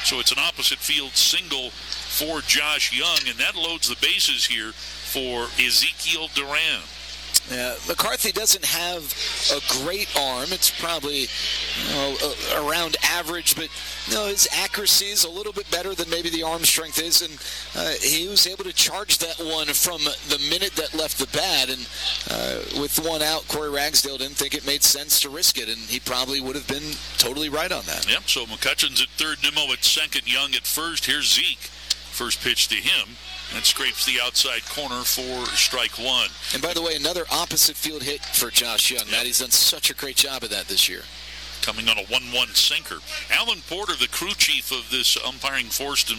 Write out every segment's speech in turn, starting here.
So it's an opposite field single for Josh Young, and that loads the bases here for Ezekiel Duran. McCarthy doesn't have a great arm. It's probably around average, but his accuracy is a little bit better than maybe the arm strength is, and he was able to charge that one from the minute that left the bat, and with one out, Corey Ragsdale didn't think it made sense to risk it, and he probably would have been totally right on that. Yep, so McCutcheon's at third, Nimmo at second, Young at first. Here's Zeke. First pitch to him. And scrapes the outside corner for strike one. And by the way, another opposite field hit for Josh Young. Matt, he's done such a great job of that this year. Coming on a 1-1 sinker. Alan Porter, the crew chief of this umpiring foursome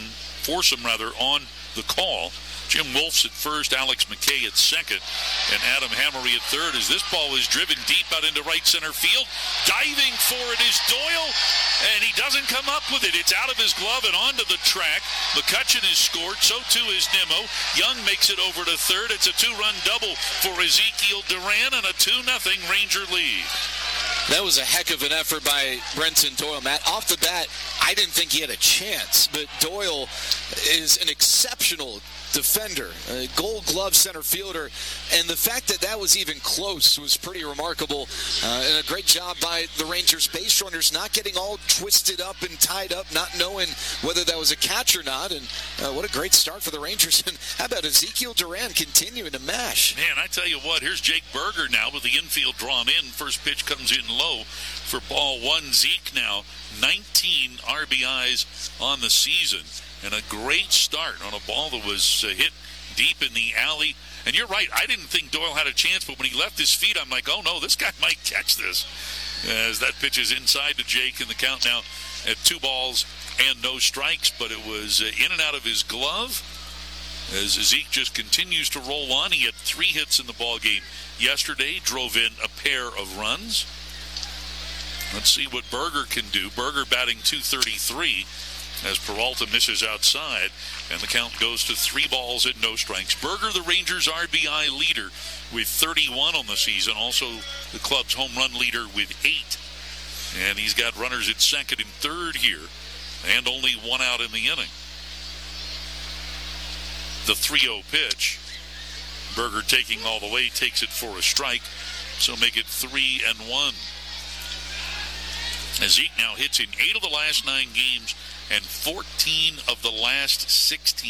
on the call. Jim Wolf's at first, Alex McKay at second, and Adam Hammery at third as this ball is driven deep out into right center field. Diving for it is Doyle, and he doesn't come up with it. It's out of his glove and onto the track. McCutcheon has scored, so too is Nimmo. Young makes it over to third. It's a 2-run double for Ezekiel Duran and a 2-0 Ranger lead. That was a heck of an effort by Brenton Doyle, Matt. Off the bat, I didn't think he had a chance, but Doyle is an exceptional defender, a Gold Glove center fielder, and the fact that that was even close was pretty remarkable, and a great job by the Rangers base runners not getting all twisted up and tied up, not knowing whether that was a catch or not, and what a great start for the Rangers. And how about Ezekiel Duran continuing to mash? Man, I tell you what, here's Jake Berger now with the infield drawn in. First pitch comes in low for ball one. Zeke now 19 RBIs on the season, and a great start on a ball that was hit deep in the alley. And you're right, I didn't think Doyle had a chance, but when he left his feet, I'm like, oh no, this guy might catch this. As that pitch is inside to Jake, and the count now at 2 balls and no strikes, but it was in and out of his glove as Zeke just continues to roll on. He had 3 hits in the ball game yesterday, drove in a pair of runs. Let's see what Berger can do. Berger batting .233 as Peralta misses outside, and the count goes to 3 balls and no strikes. Berger, the Rangers' RBI leader with 31 on the season, also the club's home run leader with 8. And he's got runners at second and third here, and only 1 out in the inning. The 3-0 pitch. Berger taking all the way, takes it for a strike, so make it 3-1. As Zeke now hits in 8 of the last 9 games and 14 of the last 16.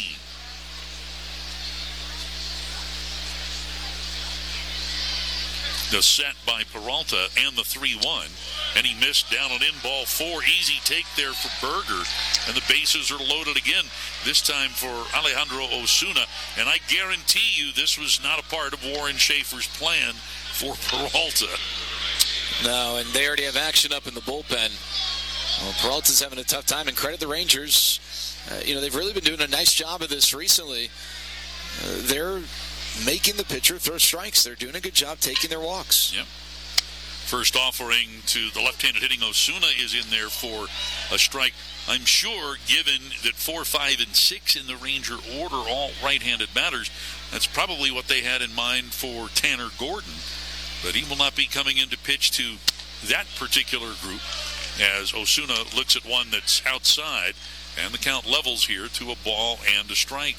The set by Peralta and the 3-1, and he missed down on in ball 4. Easy take there for Berger, and the bases are loaded again, this time for Alejandro Osuna. And I guarantee you this was not a part of Warren Schaefer's plan for Peralta. No, and they already have action up in the bullpen. Well, Peralta's having a tough time, and credit the Rangers. They've really been doing a nice job of this recently. They're making the pitcher throw strikes. They're doing a good job taking their walks. Yep. First offering to the left-handed hitting Osuna is in there for a strike. I'm sure, given that 4, 5, and 6 in the Ranger order, all right-handed batters, that's probably what they had in mind for Tanner Gordon. But he will not be coming in to pitch to that particular group, as Osuna looks at one that's outside, and the count levels here to a ball and a strike.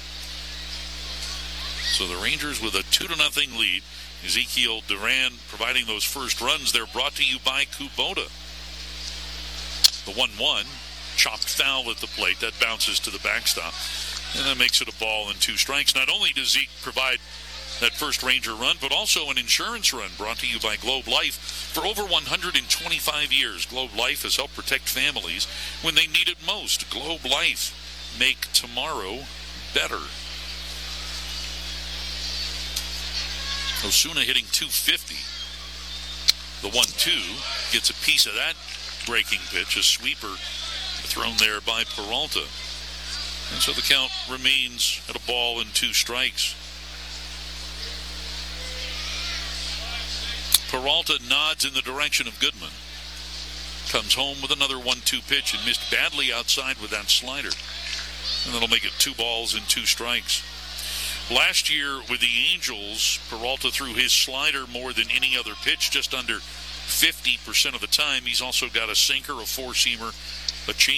So the Rangers with a 2-0 lead. Ezekiel Duran providing those first runs. They're brought to you by Kubota. The 1-1, chopped foul at the plate. That bounces to the backstop, and that makes it a ball and 2 strikes. Not only does Zeke provide that first Ranger run, but also an insurance run brought to you by Globe Life. For over 125 years, Globe Life has helped protect families when they need it most. Globe Life, make tomorrow better. Osuna hitting .250. The 1-2 gets a piece of that breaking pitch, a sweeper thrown there by Peralta. And so the count remains at a ball and 2 strikes. Peralta nods in the direction of Goodman. Comes home with another 1-2 pitch and missed badly outside with that slider. And that'll make it 2 balls and 2 strikes. Last year with the Angels, Peralta threw his slider more than any other pitch, just under 50% of the time. He's also got a sinker, a 4-seamer, a change.